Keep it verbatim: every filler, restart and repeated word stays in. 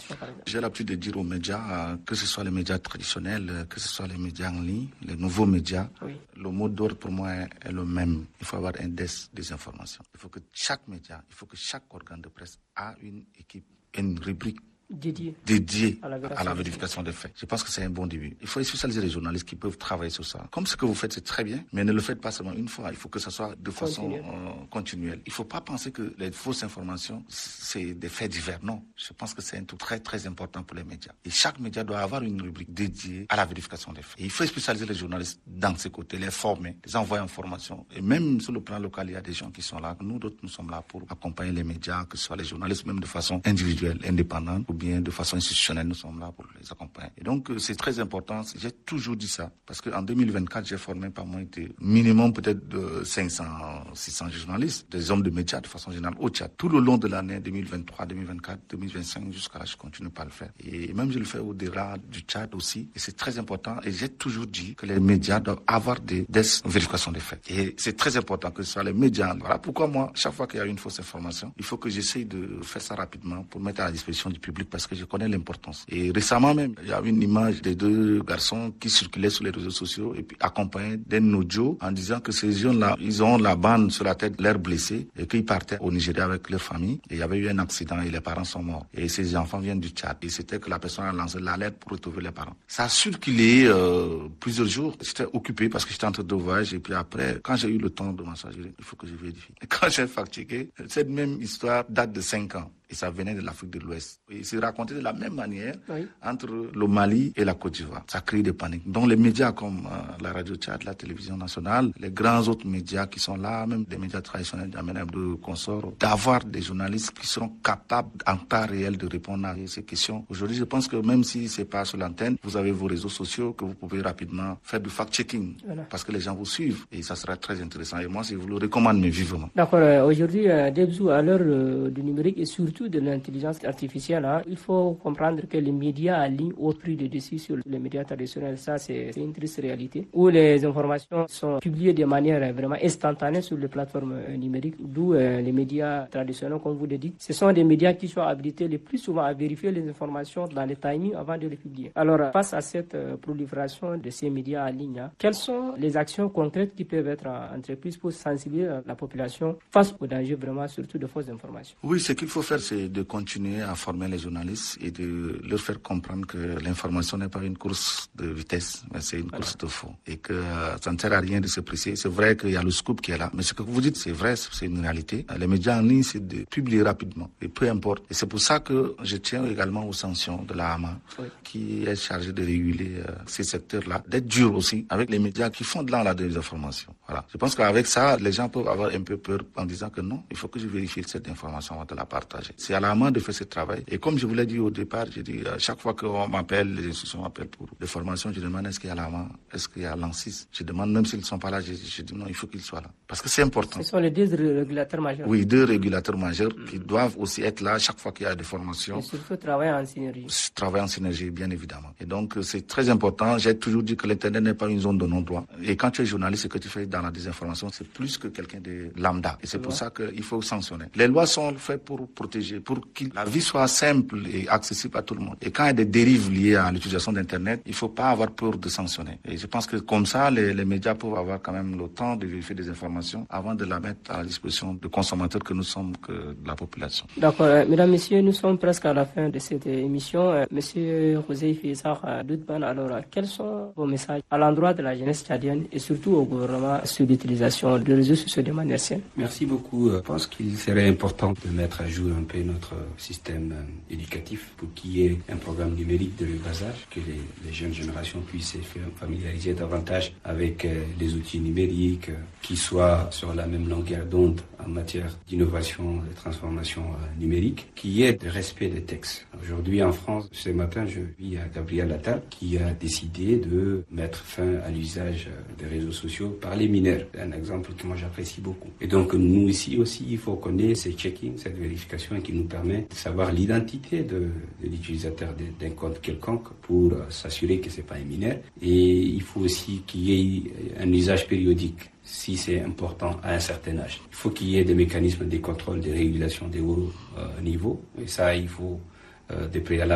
information, par exemple? J'ai l'habitude de dire aux médias, que ce soit les médias traditionnels, que ce soit les médias en ligne, les nouveaux médias, oui. Le mot d'ordre pour moi est, est le même. Il faut avoir un desk des informations. Il faut que chaque média, il faut que chaque organe de presse a une équipe, une rubrique Dédié, dédié à la, à la vérification des faits. Je pense que c'est un bon début. Il faut spécialiser les journalistes qui peuvent travailler sur ça. Comme ce que vous faites, c'est très bien, mais ne le faites pas seulement une fois. Il faut que ça soit de façon Continuel. euh, continuelle. Il ne faut pas penser que les fausses informations, c'est des faits divers. Non, je pense que c'est un truc très, très important pour les médias. Et chaque média doit avoir une rubrique dédiée à la vérification des faits. Et il faut spécialiser les journalistes dans ces côtés, les former, les envoyer en formation. Et même sur le plan local, il y a des gens qui sont là. Nous, d'autres, nous sommes là pour accompagner les médias, que ce soit les journalistes, même de façon individuelle, indépendante, ou bien de façon institutionnelle, nous sommes là pour les accompagner. Et donc, c'est très important. J'ai toujours dit ça. Parce qu'en deux mille vingt-quatre, j'ai formé pas moins de minimum peut-être de cinq cents, six cents journalistes, des hommes de médias de façon générale au Tchad. Tout le long de l'année deux mille vingt-trois, deux mille vingt-quatre, deux mille vingt-cinq, jusqu'à là, je continue pas à le faire. Et même je le fais au-delà du Tchad aussi. Et c'est très important. Et j'ai toujours dit que les médias doivent avoir des, des vérifications des faits. Et c'est très important que ce soit les médias. Voilà pourquoi moi, chaque fois qu'il y a une fausse information, il faut que j'essaye de faire ça rapidement pour mettre à la disposition du public parce que je connais l'importance. Et récemment même, il y a une image des deux garçons qui circulaient sur les réseaux sociaux et puis accompagnés d'un audio en disant que ces jeunes-là, ils ont la bande sur la tête, l'air blessé et qu'ils partaient au Nigeria avec leur famille. Et il y avait eu un accident et les parents sont morts. Et ces enfants viennent du Tchad. Et c'était que la personne a lancé l'alerte pour retrouver les parents. Ça a circulé euh, plusieurs jours. J'étais occupé parce que j'étais en train de voyage. Et puis après, quand j'ai eu le temps de m'asseoir, j'ai dit, il faut que je vérifie. Et quand j'ai fact-checké, cette même histoire date de cinq ans. Et ça venait de l'Afrique de l'Ouest. Et c'est raconté de la même manière oui. entre le Mali et la Côte d'Ivoire. Ça crée des paniques. Donc les médias comme euh, la radio Tchad, la télévision nationale, les grands autres médias qui sont là, même des médias traditionnels d'Amenab de consorts, d'avoir des journalistes qui seront capables en temps réel de répondre à ces questions. Aujourd'hui, je pense que même si c'est pas sur l'antenne, vous avez vos réseaux sociaux que vous pouvez rapidement faire du fact-checking voilà. Parce que les gens vous suivent et ça sera très intéressant. Et moi, je vous le recommande mais vivement. D'accord. Euh, aujourd'hui, euh, Debzou, à l'heure euh, du numérique et surtout de l'intelligence artificielle, hein, il faut comprendre que les médias en ligne ont pris le dessus sur les médias traditionnels. Ça, c'est, c'est une triste réalité. Où les informations sont publiées de manière vraiment instantanée sur les plateformes euh, numériques, d'où euh, les médias traditionnels, comme vous le dites. Ce sont des médias qui sont habilités le plus souvent à vérifier les informations dans les timings avant de les publier. Alors, face à cette euh, prolifération de ces médias en ligne, hein, quelles sont les actions concrètes qui peuvent être euh, entreprises pour sensibiliser la population face aux dangers vraiment, surtout de fausses informations? Oui, ce qu'il faut faire, c'est de continuer à former les journalistes et de leur faire comprendre que l'information n'est pas une course de vitesse, mais c'est une course de fond. Et que ça ne sert à rien de se presser. C'est vrai qu'il y a le scoop qui est là, mais ce que vous dites, c'est vrai, c'est une réalité. Les médias en ligne, c'est de publier rapidement, et peu importe. Et c'est pour ça que je tiens également aux sanctions de la Hama, oui. qui est chargée de réguler euh, ces secteurs-là, d'être dur aussi avec les médias qui font de la désinformation. Voilà. Je pense qu'avec ça, les gens peuvent avoir un peu peur en disant que non, il faut que je vérifie cette information avant de la partager. C'est à la main de faire ce travail. Et comme je vous l'ai dit au départ, je dis, à chaque fois qu'on m'appelle, les institutions m'appellent pour des formations, je demande est-ce qu'il y a la main, est-ce qu'il y a l'ANSIS. Je demande même s'ils ne sont pas là, je, je dis non, il faut qu'ils soient là. Parce que c'est important. Ce sont les deux régulateurs majeurs. Oui, deux régulateurs majeurs mmh. qui doivent aussi être là chaque fois qu'il y a des formations. Et surtout travailler en synergie. Travailler en synergie, bien évidemment. Et donc, c'est très important. J'ai toujours dit que l'Internet n'est pas une zone de non-droit. Et quand tu es journaliste, ce que tu fais dans la désinformation, c'est plus que quelqu'un de lambda. Et c'est pour ça qu'il faut sanctionner. Les lois sont faites pour protéger, pour que la vie soit simple et accessible à tout le monde. Et quand il y a des dérives liées à l'utilisation d'Internet, il ne faut pas avoir peur de sanctionner. Et je pense que comme ça, les, les médias peuvent avoir quand même le temps de vérifier des informations avant de la mettre à la disposition de consommateurs que nous sommes, que de la population. D'accord. Euh, mesdames, Messieurs, nous sommes presque à la fin de cette émission. Euh, Monsieur José Fizar Doudban, alors, euh, quels sont vos messages à l'endroit de la jeunesse tchadienne et surtout au gouvernement sur l'utilisation des réseaux sociaux de manière saine? Merci beaucoup. Je pense qu'il serait important de mettre à jour un peu notre système éducatif pour qu'il y ait un programme numérique de bas âge, que les, les jeunes générations puissent se familiariser davantage avec euh, les outils numériques, euh, qui soient sur la même longueur d'onde en matière d'innovation et de transformation euh, numérique, qu'il y ait de respect des textes. Aujourd'hui en France, ce matin, je vis à Gabriel Attal qui a décidé de mettre fin à l'usage des réseaux sociaux par les mineurs. C'est un exemple que moi j'apprécie beaucoup. Et donc nous ici aussi, il faut qu'on ait ce checking, cette vérification qui nous permet de savoir l'identité de, de l'utilisateur d'un compte quelconque pour s'assurer que c'est pas un mineur. Et il faut aussi qu'il y ait un usage périodique si c'est important à un certain âge. Il faut qu'il y ait des mécanismes de contrôle, de régulation des hauts euh, niveaux. Et ça, il faut euh, des préalables